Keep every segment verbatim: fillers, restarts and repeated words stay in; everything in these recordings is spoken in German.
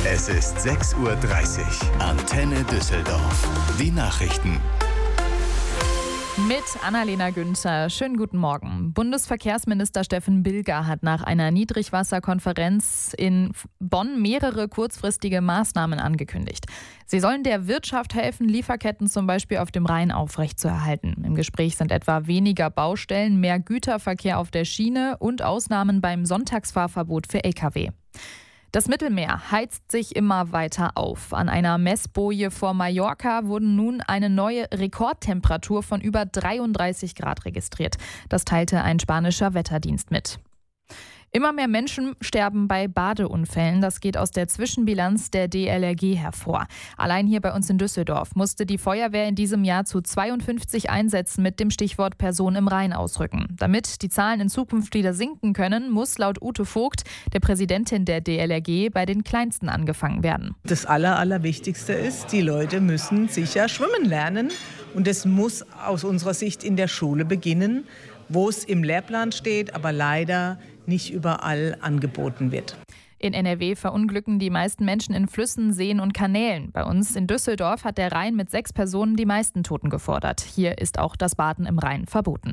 Es ist sechs Uhr dreißig. Antenne Düsseldorf. Die Nachrichten. Mit Annalena Günther. Schönen guten Morgen. Bundesverkehrsminister Steffen Bilger hat nach einer Niedrigwasserkonferenz in Bonn mehrere kurzfristige Maßnahmen angekündigt. Sie sollen der Wirtschaft helfen, Lieferketten zum Beispiel auf dem Rhein aufrechtzuerhalten. Im Gespräch sind etwa weniger Baustellen, mehr Güterverkehr auf der Schiene und Ausnahmen beim Sonntagsfahrverbot für L K W. Das Mittelmeer heizt sich immer weiter auf. An einer Messboje vor Mallorca wurde nun eine neue Rekordtemperatur von über dreiunddreißig Grad registriert. Das teilte ein spanischer Wetterdienst mit. Immer mehr Menschen sterben bei Badeunfällen. Das geht aus der Zwischenbilanz der D L R G hervor. Allein hier bei uns in Düsseldorf musste die Feuerwehr in diesem Jahr zu zweiundfünfzig Einsätzen mit dem Stichwort Person im Rhein ausrücken. Damit die Zahlen in Zukunft wieder sinken können, muss laut Ute Vogt, der Präsidentin der D L R G, bei den Kleinsten angefangen werden. Das Aller, Allerwichtigste ist, die Leute müssen sicher schwimmen lernen. Und es muss aus unserer Sicht in der Schule beginnen, wo es im Lehrplan steht, aber leider nicht überall angeboten wird. In N R W verunglücken die meisten Menschen in Flüssen, Seen und Kanälen. Bei uns in Düsseldorf hat der Rhein mit sechs Personen die meisten Toten gefordert. Hier ist auch das Baden im Rhein verboten.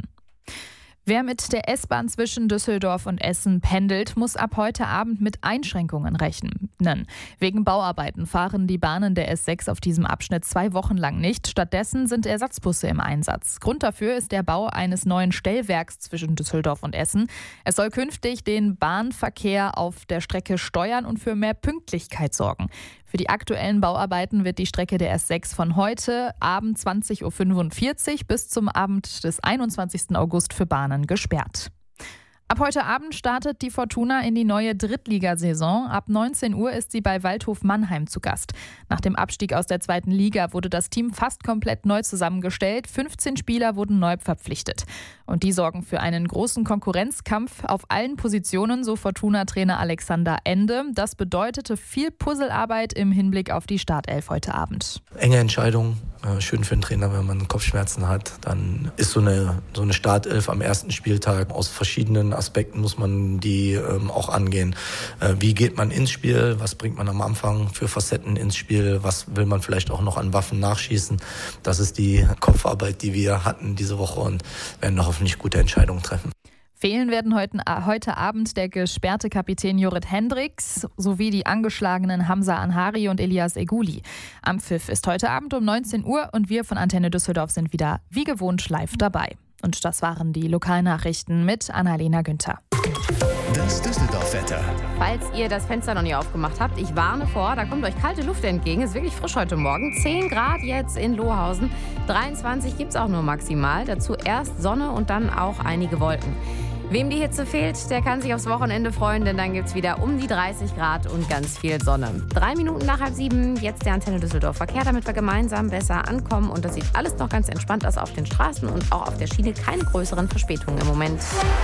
Wer mit der S-Bahn zwischen Düsseldorf und Essen pendelt, muss ab heute Abend mit Einschränkungen rechnen. Wegen Bauarbeiten fahren die Bahnen der S sechs auf diesem Abschnitt zwei Wochen lang nicht. Stattdessen sind Ersatzbusse im Einsatz. Grund dafür ist der Bau eines neuen Stellwerks zwischen Düsseldorf und Essen. Es soll künftig den Bahnverkehr auf der Strecke steuern und für mehr Pünktlichkeit sorgen. Für die aktuellen Bauarbeiten wird die Strecke der S sechs von heute Abend zwanzig Uhr fünfundvierzig bis zum Abend des einundzwanzigsten August für Bahnen gesperrt. Ab heute Abend startet die Fortuna in die neue Drittligasaison. Ab neunzehn Uhr ist sie bei Waldhof Mannheim zu Gast. Nach dem Abstieg aus der zweiten Liga wurde das Team fast komplett neu zusammengestellt. fünfzehn Spieler wurden neu verpflichtet. Und die sorgen für einen großen Konkurrenzkampf auf allen Positionen, so Fortuna-Trainer Alexander Ende. Das bedeutete viel Puzzlearbeit im Hinblick auf die Startelf heute Abend. Enge Entscheidung. Schön für den Trainer, wenn man Kopfschmerzen hat. Dann ist so eine, so eine Startelf am ersten Spieltag. Aus verschiedenen Aspekten muss man die ähm, auch angehen. Äh, wie geht man ins Spiel? Was bringt man am Anfang für Facetten ins Spiel? Was will man vielleicht auch noch an Waffen nachschießen? Das ist die Kopfarbeit, die wir hatten diese Woche und werden noch hoffentlich gute Entscheidungen treffen. Fehlen werden heute, heute Abend der gesperrte Kapitän Jorrit Hendricks sowie die angeschlagenen Hamza Anhari und Elias Eguli. Am Pfiff ist heute Abend um neunzehn Uhr und wir von Antenne Düsseldorf sind wieder wie gewohnt live dabei. Und das waren die Lokalnachrichten mit Annalena Günther. Das Düsseldorf-Wetter. Falls ihr das Fenster noch nicht aufgemacht habt, ich warne vor, da kommt euch kalte Luft entgegen. Ist wirklich frisch heute Morgen. zehn Grad jetzt in Lohausen. dreiundzwanzig gibt es auch nur maximal. Dazu erst Sonne und dann auch einige Wolken. Wem die Hitze fehlt, der kann sich aufs Wochenende freuen, denn dann gibt es wieder um die dreißig Grad und ganz viel Sonne. Drei Minuten nach halb sieben, jetzt der Antenne Düsseldorf Verkehr, damit wir gemeinsam besser ankommen. Und das sieht alles noch ganz entspannt aus auf den Straßen und auch auf der Schiene. Keine größeren Verspätungen im Moment.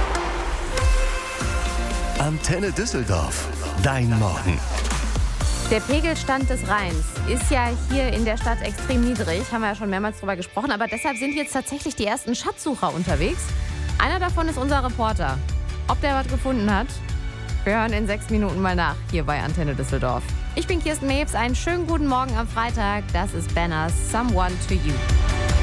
Antenne Düsseldorf. Dein Morgen. Der Pegelstand des Rheins ist ja hier in der Stadt extrem niedrig. Haben wir ja schon mehrmals drüber gesprochen. Aber deshalb sind jetzt tatsächlich die ersten Schatzsucher unterwegs. Einer davon ist unser Reporter. Ob der was gefunden hat? Wir hören in sechs Minuten mal nach, hier bei Antenne Düsseldorf. Ich bin Kirsten Mewes, einen schönen guten Morgen am Freitag. Das ist Banners Someone to You.